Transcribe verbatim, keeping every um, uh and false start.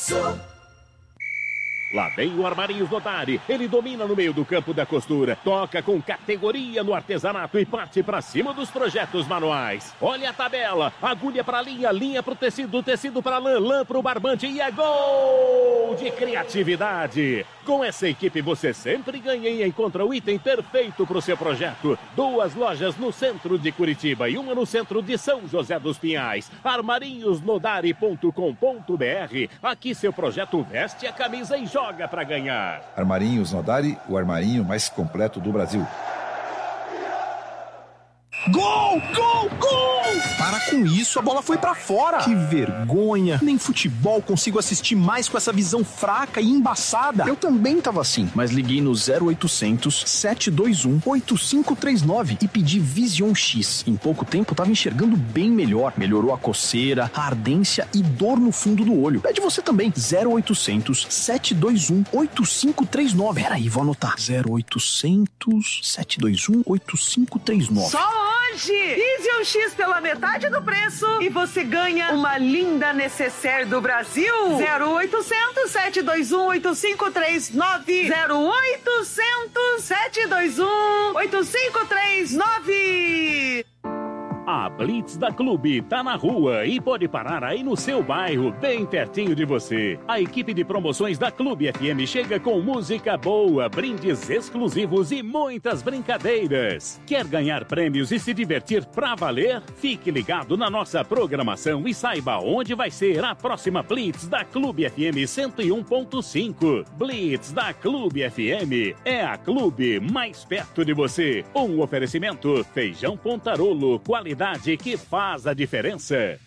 Isso! Lá vem o Armarinhos Notari. Ele domina no meio do campo da costura, toca com categoria no artesanato e parte para cima dos projetos manuais. Olha a tabela, agulha para linha, linha para o tecido, tecido para lã, lã para o barbante e é gol de criatividade. Com essa equipe você sempre ganha e encontra o item perfeito para o seu projeto. Duas lojas no centro de Curitiba e uma no centro de São José dos Pinhais. armarinhos nodari ponto com ponto br. Aqui seu projeto veste a camisa e joga pra ganhar. Armarinhos Nodari, o armarinho mais completo do Brasil. Gol! Gol! Gol! Para com isso, a bola foi pra fora. Que vergonha. Nem futebol consigo assistir mais com essa visão fraca e embaçada. Eu também tava assim, mas liguei no zero oitocentos, sete dois um, oito cinco três nove e pedi Vision X. Em pouco tempo tava enxergando bem melhor. Melhorou a coceira, a ardência e dor no fundo do olho. Pede você também. zero oitocentos, sete dois um, oito cinco três nove. Peraí, vou anotar. zero oitocentos, sete dois um, oito cinco três nove. Só hoje! Vision X pela metade do preço e você ganha uma linda necessaire do Brasil. zero oitocentos, sete dois um, oito cinco três nove. zero oitocentos, sete dois um, oito cinco três nove. A Blitz da Clube tá na rua e pode parar aí no seu bairro, bem pertinho de você. A equipe de promoções da Clube F M chega com música boa, brindes exclusivos e muitas brincadeiras. Quer ganhar prêmios e se divertir pra valer? Fique ligado na nossa programação e saiba onde vai ser a próxima Blitz da Clube F M cento e um ponto cinco. Blitz da Clube F M é a clube mais perto de você. Um oferecimento Feijão Pontarolo, qualidade que faz a diferença.